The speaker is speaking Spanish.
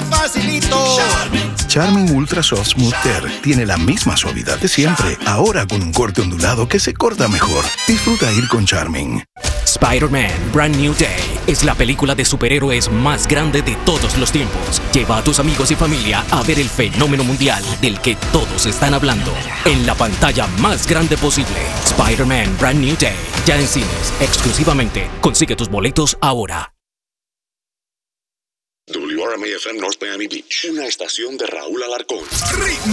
facilito. Charmin Ultra Soft Smooth Tear tiene la misma suavidad de siempre, ahora con un corte ondulado que se corta mejor. Disfruta ir con Charmin. Spider-Man Brand New Day es la película de superhéroes más grande de todos los tiempos. Lleva a tus amigos y familia a ver el fenómeno mundial del que todos están hablando en la pantalla más grande posible. Spider-Man Brand New Day, ya en cines, exclusivamente. Consigue tus boletos ahora. WRMA-FM North Miami Beach, una estación de Raúl Alarcón. Ritmo